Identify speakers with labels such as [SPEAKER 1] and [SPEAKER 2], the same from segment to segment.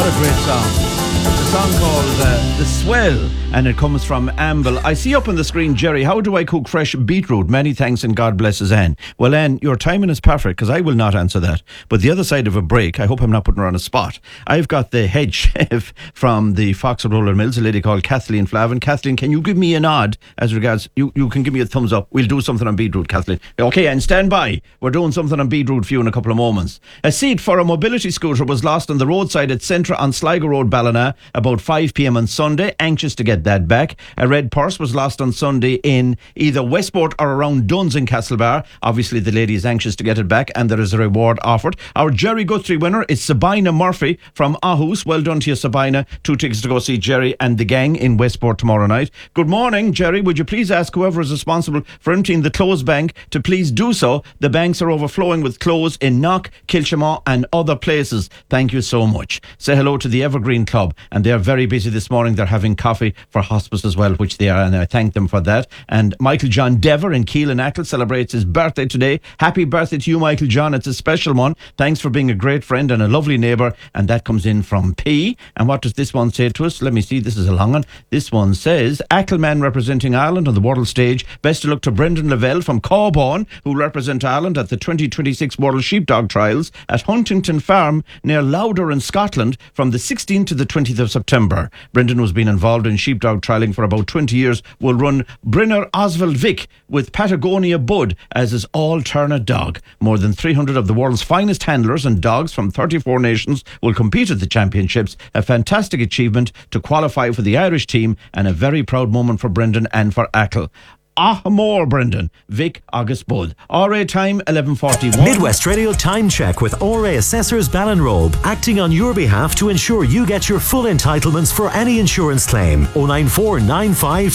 [SPEAKER 1] What a great song. It's a song called The Swell, and it comes from Amble. I see up on the screen, Jerry, how do I cook fresh beetroot? Many thanks and God blesses Anne. Well, Anne, your timing is perfect because I will not answer that. But the other side of a break, I hope I'm not putting her on a spot. I've got the head chef from the Foxwood Roller Mills, a lady called Kathleen Flavin. Kathleen, can you give me a nod as regards, you can give me a thumbs up. We'll do something on beetroot, Kathleen. Okay, and stand by. We're doing something on beetroot for you in a couple of moments. A seat for a mobility scooter was lost on the roadside at Centra on Sligo Road, Ballina, about 5 p.m. on Sunday. Anxious to get that back. A red purse was lost on Sunday in either Westport or around Duns in Castlebar. Obviously, the lady is anxious to get it back, and there is a reward offered. Our Jerry Guthrie winner is Sabina Murphy from Aarhus. Well done to you, Sabina. 2 tickets to go see Jerry and the gang in Westport tomorrow night. Good morning, Jerry. Would you please ask whoever is responsible for emptying the clothes bank to please do so? The banks are overflowing with clothes in Knock, Kilchamaw and other places. Thank you so much. Say hello to the Evergreen Club, and they're very busy this morning. They're having coffee for hospice as well, which they are, and I thank them for that. And Michael John Dever in Keele and Ackle celebrates his birthday today. Happy birthday to you, Michael John. It's a special one. Thanks for being a great friend and a lovely neighbour. And that comes in from P. And what does this one say to us? Let me see. This is a long one. This one says, Ackleman representing Ireland on the world stage. Best of luck to Brendan Lavelle from Corbourne, who represent Ireland at the 2026 World Sheepdog Trials at Huntington Farm near Lauder in Scotland from the 16th to the 20th of September. Brendan was been involved in sheepdog trialling for about 20 years. Will run Brynner Oswald Vic with Patagonia Bud as his alternate dog. More than 300 of the world's finest handlers and dogs from 34 nations will compete at the championships. A fantastic achievement to qualify for the Irish team and a very proud moment for Brendan and for Ackle. More, Brendan. Vic August Bud. RA time 11:41.
[SPEAKER 2] Midwest Radio Time Check with RA Assessors Ballinrobe, acting on your behalf to ensure you get your full entitlements for any insurance claim. 094 95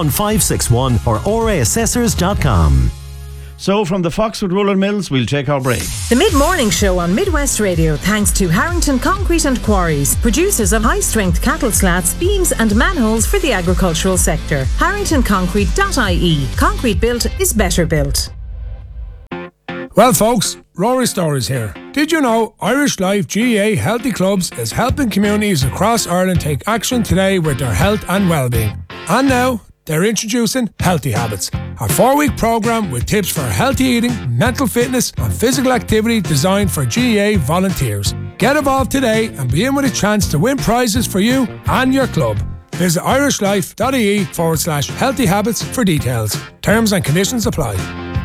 [SPEAKER 2] 41561 or raassessors.com.
[SPEAKER 1] So from the Foxwood Roller Mills, we'll take our break.
[SPEAKER 3] The Mid-Morning Show on Midwest Radio, thanks to Harrington Concrete and Quarries, producers of high-strength cattle slats, beams and manholes for the agricultural sector. HarringtonConcrete.ie. Concrete built is better built.
[SPEAKER 4] Well, folks, Rory Stories here. Did you know Irish Life GAA Healthy Clubs is helping communities across Ireland take action today with their health and well-being? And now, they're introducing Healthy Habits, a 4-week programme with tips for healthy eating, mental fitness and physical activity designed for GAA volunteers. Get involved today and be in with a chance to win prizes for you and your club. Visit irishlife.ie/healthy habits for details. Terms and conditions apply.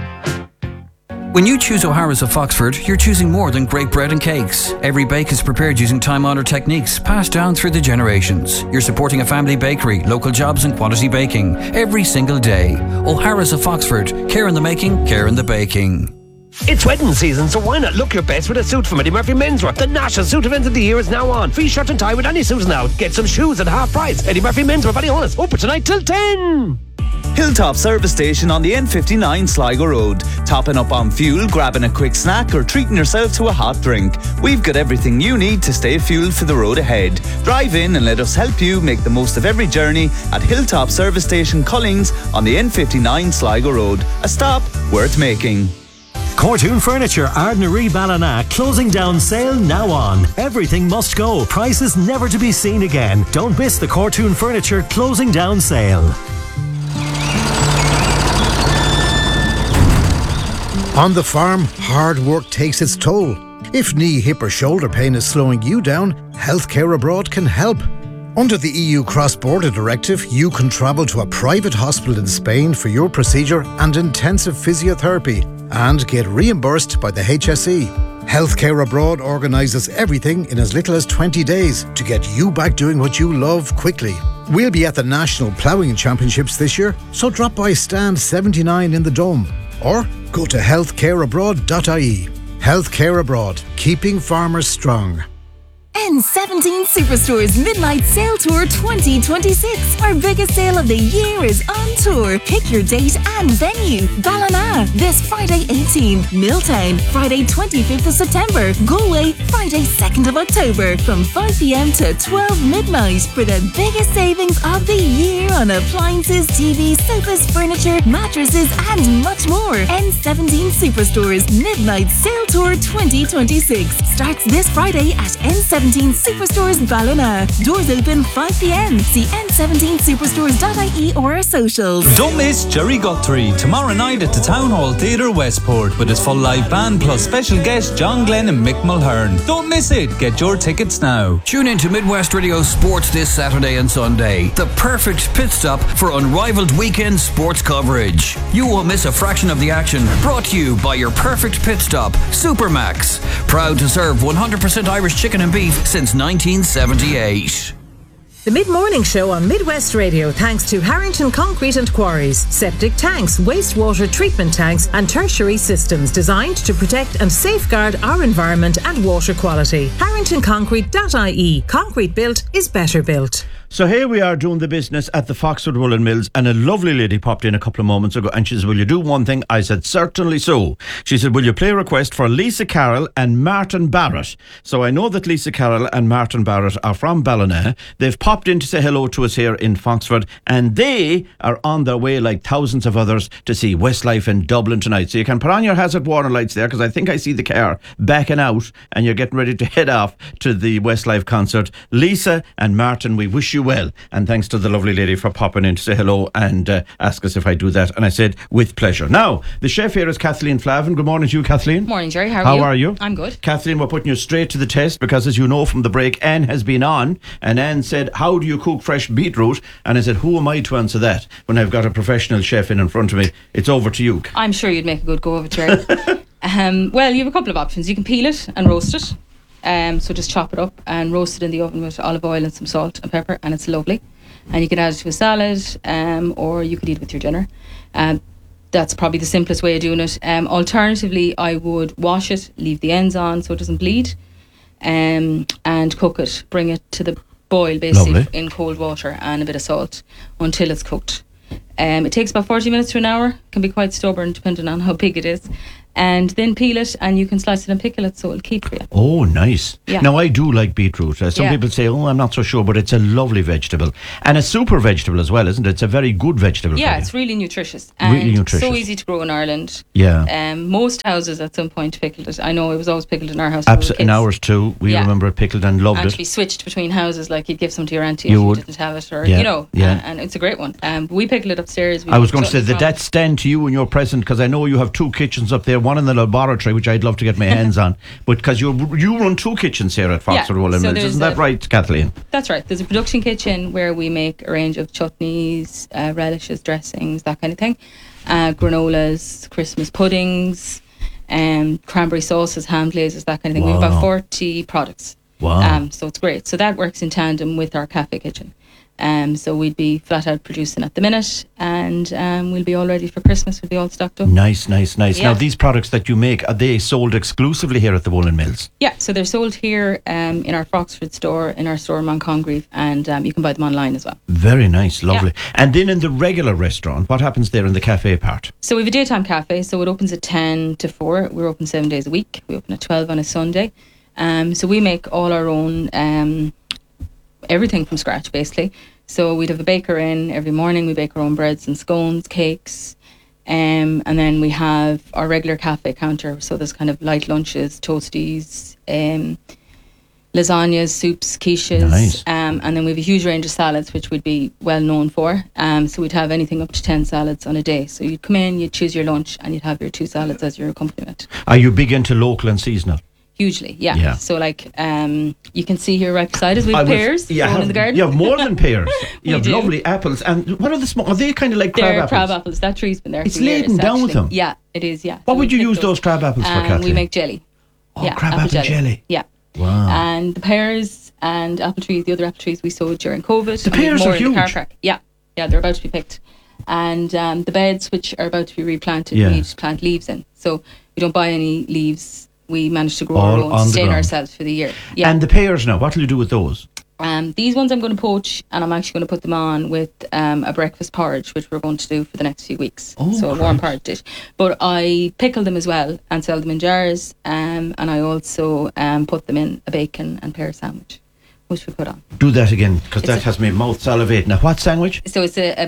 [SPEAKER 5] When you choose O'Hara's of Foxford, you're choosing more than great bread and cakes. Every bake is prepared using time-honoured techniques passed down through the generations. You're supporting a family bakery, local jobs and quality baking every single day. O'Hara's of Foxford. Care in the making, care in the baking.
[SPEAKER 6] It's wedding season, so why not look your best with a suit from Eddie Murphy Menswear? The national suit event of the year is now on. Free shirt and tie with any suit now. Get some shoes at half price. Eddie Murphy Menswear, Ballyhonus. Open tonight till 10.
[SPEAKER 7] Hilltop Service Station on the N59 Sligo Road. Topping up on fuel, grabbing a quick snack or treating yourself to a hot drink. We've got everything you need to stay fueled for the road ahead. Drive in and let us help you make the most of every journey at Hilltop Service Station Collings on the N59 Sligo Road. A stop worth making.
[SPEAKER 2] Cortoon Furniture, Ardnaree Ballina, closing down sale now on. Everything must go. Prices never to be seen again. Don't miss the Cortoon Furniture closing down sale.
[SPEAKER 8] On the farm, hard work takes its toll. If knee, hip or shoulder pain is slowing you down, Healthcare Abroad can help. Under the EU Cross-Border Directive, you can travel to a private hospital in Spain for your procedure and intensive physiotherapy and get reimbursed by the HSE. Healthcare Abroad organises everything in as little as 20 days to get you back doing what you love quickly. We'll be at the National Ploughing Championships this year, so drop by stand 79 in the Dome or go to healthcareabroad.ie. Healthcare Abroad, keeping farmers strong.
[SPEAKER 9] N17 Superstore's Midnight Sale Tour 2026. Our biggest sale of the year is on tour. Pick your date and venue. Ballina, this Friday 18th. Milltown, Friday 25th of September. Galway, Friday 2nd of October. From 5 p.m. to 12 midnight for the biggest savings of the year on appliances, TVs, sofas, furniture, mattresses and much more. N17 Superstore's Midnight Sale Tour 2026 starts this Friday at N17 N17 Superstores Ballina. Doors open 5 p.m. See n17superstores.ie or our socials.
[SPEAKER 7] Don't miss Jerry Guthrie tomorrow night at the Town Hall Theatre Westport with his full live band plus special guests John Glenn and Mick Mulhern. Don't miss it. Get your tickets now.
[SPEAKER 5] Tune in to Midwest Radio Sports this Saturday and Sunday. The perfect pit stop for unrivaled weekend sports coverage. You won't miss a fraction of the action. Brought to you by your perfect pit stop, Supermax. Proud to serve 100% Irish chicken and beef since 1978.
[SPEAKER 3] The Mid-Morning Show on Midwest Radio thanks to Harrington Concrete and Quarries. Septic tanks, wastewater treatment tanks and tertiary systems designed to protect and safeguard our environment and water quality. HarringtonConcrete.ie. Concrete built is better built.
[SPEAKER 1] So here we are doing the business at the Foxwood Woolen Mills, and a lovely lady popped in a couple of moments ago and she said, will you do one thing? I said, certainly so. She said, will you play a request for Lisa Carroll and Martin Barrett? So I know that Lisa Carroll and Martin Barrett are from Ballina. They've popped in to say hello to us here in Foxford, and they are on their way, like thousands of others, to see Westlife in Dublin tonight. So you can put on your hazard warning lights there, because I think I see the car backing out and you're getting ready to head off to the Westlife concert. Lisa and Martin, we wish you well, and thanks to the lovely lady for popping in to say hello and ask us if I do that, and I said with pleasure. Now the chef here is Kathleen Flavin. Good morning to you, Kathleen.
[SPEAKER 10] Morning, Jerry. How
[SPEAKER 1] are you?
[SPEAKER 10] I'm good.
[SPEAKER 1] Kathleen, we're putting you straight to the test because, as you know from the break, Anne has been on, and Anne said, how do you cook fresh beetroot? And I said, who am I to answer that when I've got a professional chef in front of me? It's over to you.
[SPEAKER 10] I'm sure you'd make a good go of it, Jerry. Well, you have a couple of options. You can peel it and roast it. So just chop it up and roast it in the oven with olive oil and some salt and pepper, and it's lovely. And you can add it to a salad, or you could eat it with your dinner. That's probably the simplest way of doing it. Alternatively, I would wash it, leave the ends on so it doesn't bleed, and cook it. Bring it to the boil basically
[SPEAKER 1] Lovely.
[SPEAKER 10] in cold water and a bit of salt until it's cooked. It takes about 40 minutes to an hour. It can be quite stubborn depending on how big it is. And then peel it, and you can slice it and pickle it so it'll keep for you.
[SPEAKER 1] Oh, nice.
[SPEAKER 10] Yeah.
[SPEAKER 1] Now, I do like beetroot. Some people say, oh, I'm not so sure, but it's a lovely vegetable. And a super vegetable as well, isn't it? It's a very good vegetable.
[SPEAKER 10] Yeah,
[SPEAKER 1] for you.
[SPEAKER 10] it's really nutritious. And
[SPEAKER 1] Really nutritious.
[SPEAKER 10] so easy to grow in Ireland.
[SPEAKER 1] Yeah.
[SPEAKER 10] Most houses at some point pickled it. I know it was always pickled in our house.
[SPEAKER 1] Absolutely. In ours too. We remember it pickled and loved
[SPEAKER 10] Actually
[SPEAKER 1] it.
[SPEAKER 10] switched between houses, like you'd give some to your auntie
[SPEAKER 1] You
[SPEAKER 10] if
[SPEAKER 1] would.
[SPEAKER 10] you didn't have it, or,
[SPEAKER 1] Yeah, yeah.
[SPEAKER 10] and it's a great one. We pickle it upstairs.
[SPEAKER 1] I was going to say that that stand to you when you're present, because I know you have two kitchens up there, one in the laboratory, which I'd love to get my hands on, but because you run two kitchens here at Foxford Woolen Mills, isn't that right, Kathleen?
[SPEAKER 10] That's right. There's a production kitchen where we make a range of chutneys, relishes, dressings, that kind of thing, granolas, Christmas puddings, cranberry sauces, ham glazes, that kind of thing. We have about 40 products.
[SPEAKER 1] Wow.
[SPEAKER 10] So it's great. So that works in tandem with our cafe kitchen. So we'd be flat out producing at the minute, and we'll be all ready for Christmas. We'll be all stocked up.
[SPEAKER 1] Nice, nice, nice.
[SPEAKER 10] Yeah.
[SPEAKER 1] Now, these products that you make, are they sold exclusively here at the Woolen Mills?
[SPEAKER 10] Yeah, so they're sold here in our Foxford store, in our store in Moncongreve, and you can buy them online as well.
[SPEAKER 1] Very nice, lovely. And then in the regular restaurant, what happens there in the cafe part?
[SPEAKER 10] So we have a daytime cafe, so it opens at 10 to 4. We're open 7 days a week. We open at 12 on a Sunday. So we make all our own, everything from scratch, basically. So we'd have a baker in every morning. We bake our own breads and scones, cakes, and then we have our regular cafe counter. So there's kind of light lunches, toasties, lasagnas, soups, quiches.
[SPEAKER 1] Nice.
[SPEAKER 10] And then we have a huge range of salads, which we'd be well known for. So we'd have anything up to 10 salads on a day. So you'd come in, you'd choose your lunch, and you'd have your 2 salads as your accompaniment.
[SPEAKER 1] Are you big into local and seasonal?
[SPEAKER 10] Hugely, yeah. So like, you can see here right beside us, we have pears growing in the garden.
[SPEAKER 1] You have more than pears. You have
[SPEAKER 10] do.
[SPEAKER 1] lovely apples. And what are the small? Are they kind of like crab
[SPEAKER 10] They're
[SPEAKER 1] apples?
[SPEAKER 10] crab apples. That tree's been there
[SPEAKER 1] It's
[SPEAKER 10] for years,
[SPEAKER 1] laden down with
[SPEAKER 10] actually.
[SPEAKER 1] them.
[SPEAKER 10] Yeah, it is, yeah.
[SPEAKER 1] What
[SPEAKER 10] So
[SPEAKER 1] would
[SPEAKER 10] we
[SPEAKER 1] you
[SPEAKER 10] pick
[SPEAKER 1] use those crab apples for, Kathleen?
[SPEAKER 10] We make jelly.
[SPEAKER 1] Oh, crab apple jelly.
[SPEAKER 10] Yeah.
[SPEAKER 1] Wow.
[SPEAKER 10] And the pears and apple trees, the other apple trees we sowed during COVID.
[SPEAKER 1] The
[SPEAKER 10] and we have
[SPEAKER 1] pears
[SPEAKER 10] more
[SPEAKER 1] are
[SPEAKER 10] in the car
[SPEAKER 1] huge.
[SPEAKER 10] park. Yeah, they're about to be picked. And the beds, which are about to be replanted,
[SPEAKER 1] Yeah.
[SPEAKER 10] we need to plant leaves in. So we don't buy any leaves. We managed to grow
[SPEAKER 1] All
[SPEAKER 10] our
[SPEAKER 1] on
[SPEAKER 10] own,
[SPEAKER 1] the
[SPEAKER 10] sustain
[SPEAKER 1] ground.
[SPEAKER 10] ourselves for the year. Yeah.
[SPEAKER 1] And the pears now, what will you do with those?
[SPEAKER 10] These ones I'm going to poach, and I'm actually going to put them on with a breakfast porridge, which we're going to do for the next few weeks. So a warm porridge dish. But I pickle them as well and sell them in jars, and I also put them in a bacon and pear sandwich, which we put on.
[SPEAKER 1] Do that again, because that has my mouth salivating. Now, what sandwich?
[SPEAKER 10] So it's a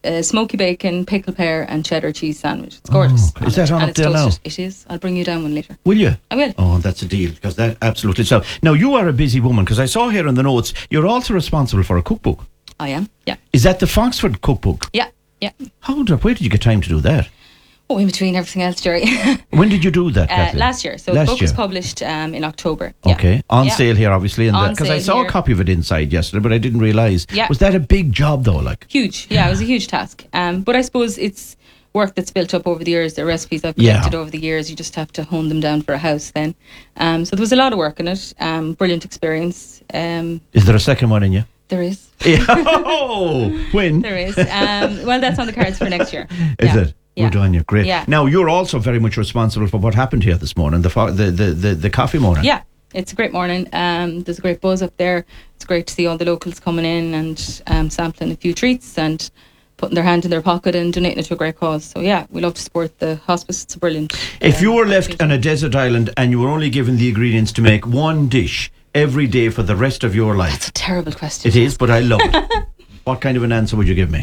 [SPEAKER 10] a smoky bacon, pickle pear and cheddar cheese sandwich. It's gorgeous.
[SPEAKER 1] Is that on
[SPEAKER 10] and
[SPEAKER 1] up there now?
[SPEAKER 10] It is. I'll bring you down one later.
[SPEAKER 1] Will you?
[SPEAKER 10] I will.
[SPEAKER 1] Oh, that's a deal, because that absolutely so. Now, you are a busy woman, because I saw here in the notes you're also responsible for a cookbook.
[SPEAKER 10] I am, yeah.
[SPEAKER 1] Is that the Foxford cookbook?
[SPEAKER 10] Yeah.
[SPEAKER 1] Where did you get time to do that?
[SPEAKER 10] Oh, in between everything else, Jerry.
[SPEAKER 1] When did you do that, Kathleen?
[SPEAKER 10] Last year. So the book was published in October.
[SPEAKER 1] Okay. On sale here, obviously.
[SPEAKER 10] On
[SPEAKER 1] Because I
[SPEAKER 10] sale
[SPEAKER 1] saw
[SPEAKER 10] here.
[SPEAKER 1] a copy of it inside yesterday, but I didn't realise.
[SPEAKER 10] Yeah.
[SPEAKER 1] Was that a big job, though?
[SPEAKER 10] Huge. Yeah, it was a huge task. But I suppose it's work that's built up over the years. The recipes I've collected over the years, you just have to hone them down for a house then. So there was a lot of work in it. Brilliant experience.
[SPEAKER 1] Is there a second one in you?
[SPEAKER 10] There is.
[SPEAKER 1] Oh, when?
[SPEAKER 10] There is. Well, that's on the cards for next year.
[SPEAKER 1] Is it? Good on you. Great.
[SPEAKER 10] Yeah.
[SPEAKER 1] Now, you're also very much responsible for what happened here this morning, the coffee morning.
[SPEAKER 10] Yeah, it's a great morning. There's a great buzz up there. It's great to see all the locals coming in and sampling a few treats and putting their hand in their pocket and donating it to a great cause. So yeah, we love to support the hospice. It's brilliant.
[SPEAKER 1] If you were left on a desert island and you were only given the ingredients to make one dish every day for the rest of your life.
[SPEAKER 10] That's a terrible question.
[SPEAKER 1] It is, but I love it. What kind of an answer would you give me?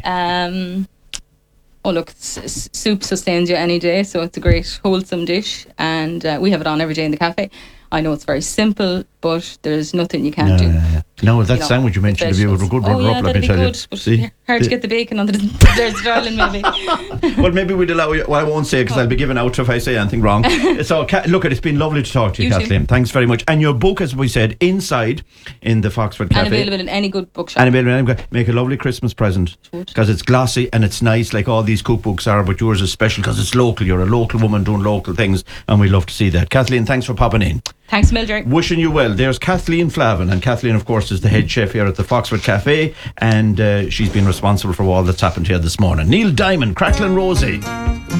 [SPEAKER 10] Oh look, soup sustains you any day, so it's a great wholesome dish, and we have it on every day in the cafe. I know it's very simple, but there's nothing you can't do.
[SPEAKER 1] No, that sandwich you mentioned to be a good runner up, let me tell you.
[SPEAKER 10] See? Hard to get the bacon on the desert island, maybe.
[SPEAKER 1] Well, maybe we'd allow you. Well, I won't say, because I'll be given out if I say anything wrong. So, look, it's been lovely to talk to you, Kathleen.
[SPEAKER 10] Too.
[SPEAKER 1] Thanks very much. And your book, as we said, inside in the Foxford Cafe.
[SPEAKER 10] And available in any good bookshop.
[SPEAKER 1] And available. Make a lovely Christmas present, because it's glossy and it's nice, like all these cookbooks are. But yours is special because it's local. You're a local woman doing local things, and we love to see that. Kathleen, thanks for popping in.
[SPEAKER 10] Thanks, Mildred.
[SPEAKER 1] Wishing you well. There's Kathleen Flavin, and Kathleen, of course, is the head chef here at the Foxford Cafe, and she's been responsible for all that's happened here this morning. Neil Diamond, Crackling Rosie.